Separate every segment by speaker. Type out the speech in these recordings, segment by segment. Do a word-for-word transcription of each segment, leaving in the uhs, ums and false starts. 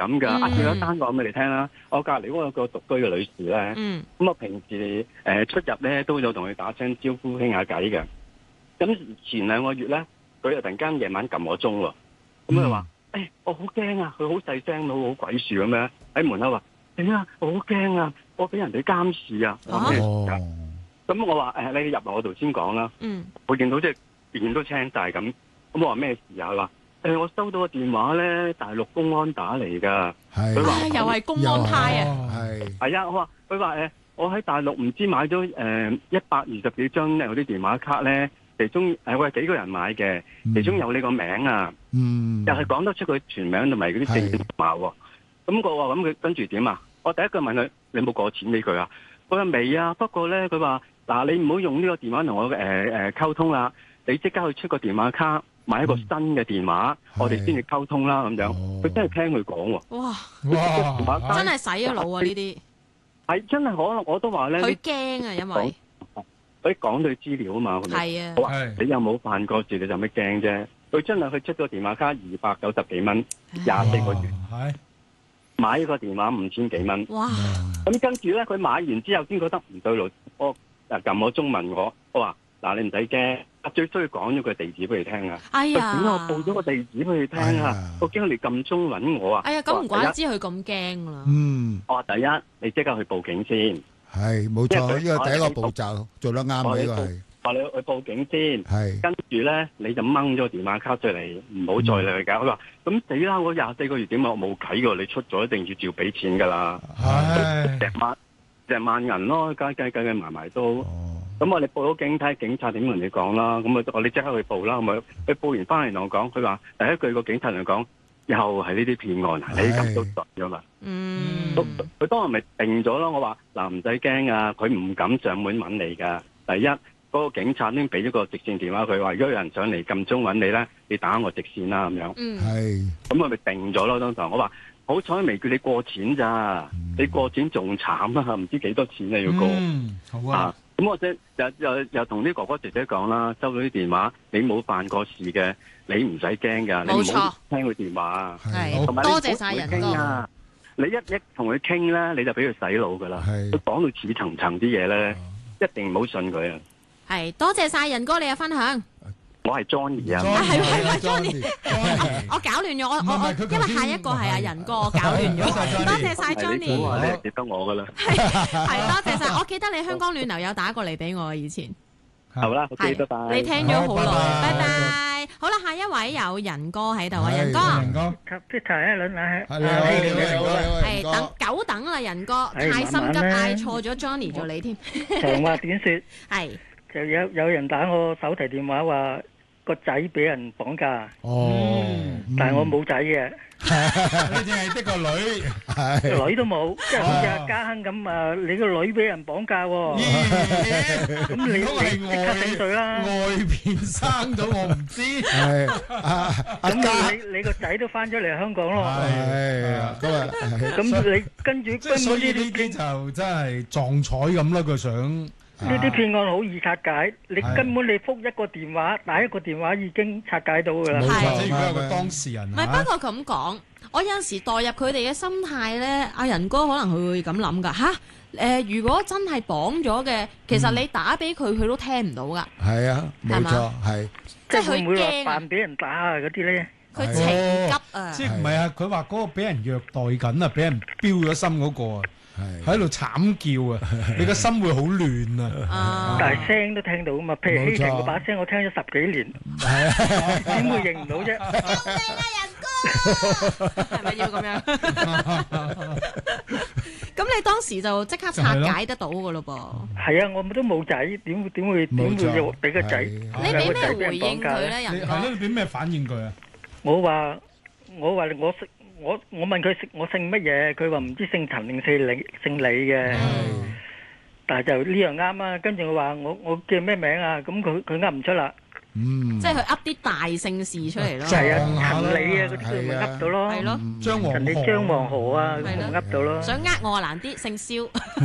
Speaker 1: 咁㗎。啊，仲有一單講俾你聽啦。我隔離嗰個有個獨居嘅女士咧，咁、嗯、我平時誒、呃、出入咧都有同佢打聲招呼傾下偈嘅。咁前兩個月咧，佢又突然間夜晚撳我鐘喎，咁佢話：誒，我好驚啊！佢好細聲到好鬼樹咁樣喺門口話：點啊？我好驚啊！我俾人哋監視啊！哦，咁我話誒，你入嚟我度先講啦。嗯，我見到即係面都青晒咁，咁我話咩事啊？佢話：誒，我收到個電話咧，大陸公安打嚟㗎。係，佢話
Speaker 2: 又係公安派啊！
Speaker 1: 係係啊！我話佢話誒，我喺大陸唔知買咗誒一百二十幾張有啲電話卡咧。其中誒我係幾個人買嘅，其中有你個名啊，嗯、又係講得出佢全名同埋嗰啲證件碼喎。咁我話咁佢跟住點啊？我第一句問佢：你有冇過錢俾佢啊？佢話未啊，不過咧佢話嗱，你唔好用呢個電話同我誒誒溝通啦，你即刻去出個電話卡買一個新嘅電話，嗯、我哋先至溝通啦咁樣。佢、哦、真係聽佢講喎。
Speaker 2: 哇！哇！真係洗咗腦啊！呢啲
Speaker 1: 係真係可能我都話咧，
Speaker 2: 佢驚啊，因為。
Speaker 1: 佢講對資料啊嘛，係啊，我話你有冇犯過事，你就咩驚啫？佢真係佢出咗電話卡二百九十幾蚊，廿四個月，買一個電話五千幾蚊。哇！咁跟住咧，佢買完之後先覺得唔對路，我誒撳我中文我，我話嗱你唔使驚，最需要講咗個地址俾你聽啊。哎呀！點解我報咗個地址俾你聽啊？我驚你撳中揾我啊！
Speaker 2: 哎呀，咁唔怪得知佢咁驚啦。
Speaker 1: 嗯，我話第一，你即刻去報警先。
Speaker 3: 係冇錯，呢個第一個步驟做得啱啊！呢個係
Speaker 1: 話你去報警先，係跟住咧你就掹咗電話卡出嚟，唔好再嚟搞。佢話咁死啦！我廿四個月點啊？我冇計㗎，你出咗一定要照俾錢㗎啦。係成萬成萬銀咯，計計計計埋埋都。咁我哋報咗警，睇警察點同你講啦。咁啊，我哋即刻去報啦。咁咪佢報完翻嚟同我講，佢話第一句個警察嚟講。又係呢啲騙案啊！你咁都信咗嘛？嗯，佢當日咪定咗咯。我話嗱唔使驚啊，佢唔敢上門揾你噶。第一，嗰、嗰個警察已經俾咗個直線電話佢，話如果有人上嚟撳鐘揾你咧，你打我直線啦咁樣。嗯，係。咁我咪定咗咯。當時我話好彩未叫你過錢咋，嗯、你過錢仲慘啊！唔知幾多錢你要過。嗯，好啊。咁、啊、我即又又又同啲哥哥姐姐講啦，收到啲電話，你冇犯過事嘅。你唔使驚噶，你唔好聽佢電話。係，
Speaker 2: 多謝晒人哥。
Speaker 1: 你一一同佢傾咧，你就俾佢洗腦噶啦。佢講到似層層啲嘢咧，一定唔好信佢啊。
Speaker 2: 係，多謝晒人哥你嘅分享。
Speaker 1: 我係 Johnny 啊。
Speaker 2: 係係係 Johnny。我搞亂咗，我我我，因為下一個係阿人哥，我搞亂咗。多謝晒 Johnny。
Speaker 1: 你估話你係記得我噶啦。
Speaker 2: 係係，多謝晒。我記得你香港暖流有打過嚟俾我以前。
Speaker 1: 好啦，係，拜拜。
Speaker 2: 你聽咗好耐，拜拜。好啦，下一位有仁哥喺度啊，仁哥。
Speaker 4: 仁哥，Peter 啊，兩位係。
Speaker 2: 係等久等啦，仁哥，太心急嗌錯咗 Johnny 做你添。
Speaker 4: 長話短說，
Speaker 2: 係
Speaker 4: 就有有人打我手提電話話個仔俾人綁架。哦，但係我冇仔嘅。
Speaker 5: 你淨係得個女，
Speaker 4: 個女都冇，即係好似阿家亨咁啊！你個女俾人綁架喎，咁你你即刻醒水啦！
Speaker 5: 外邊生咗我唔知，
Speaker 4: 咁你你個仔都翻咗嚟香港咯，
Speaker 3: 係啊，咁啊，
Speaker 4: 咁你跟住根本呢
Speaker 5: 啲就真係撞彩咁啦，佢想。
Speaker 4: 呢啲騙案好易拆解，你根本你覆一個電話，打一個電話已經拆解到噶啦。
Speaker 5: 或者如果有個當事人，
Speaker 2: 唔係，不過咁講，我有陣時代入佢哋嘅心態咧，阿仁哥可能佢會咁諗噶吓。誒，如果真係綁咗嘅，其實你打俾佢，佢都聽唔到噶。係
Speaker 3: 啊，冇錯，係。
Speaker 4: 即係佢驚扮俾人打啊嗰啲咧。
Speaker 2: 佢情急啊！
Speaker 5: 即係唔係啊？佢話嗰個俾人虐待緊啊，俾人標咗心嗰個啊。喺度慘叫啊！你個心會好亂啊！
Speaker 4: 但係聲都聽到噶嘛？譬如希婷嗰把聲，我聽咗十幾年，點會認唔到啫？
Speaker 2: 救命啊，仁哥！係咪要咁樣？咁你當時就即刻拆解得到噶咯噃？
Speaker 4: 係啊，我都冇仔，點會點會點會要俾個仔？
Speaker 2: 你俾咩回應佢咧？仁哥
Speaker 5: 係咯，你俾咩反應佢啊？
Speaker 4: 我話我話我識。我我問佢姓我姓乜嘢，佢話唔知姓陳定姓李姓李嘅，但係就呢樣啱啊。跟住我話我我叫咩名啊？咁佢佢噏唔出啦。
Speaker 2: 嗯，即係佢噏啲大姓氏出嚟咯。
Speaker 4: 係啊，陳李啊嗰啲佢咪噏到咯。
Speaker 2: 係咯，
Speaker 5: 張黃
Speaker 4: 人哋張黃河啊，咁咪噏到咯。
Speaker 2: 想呃我難啲，姓蕭。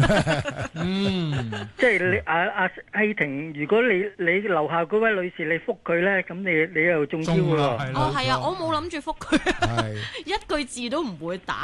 Speaker 4: 嗯，即係你阿阿希婷，如果你你樓下嗰位女士你覆佢咧，咁你你又中招喎。
Speaker 2: 哦，係啊，我冇諗住覆佢，一句字都唔會打。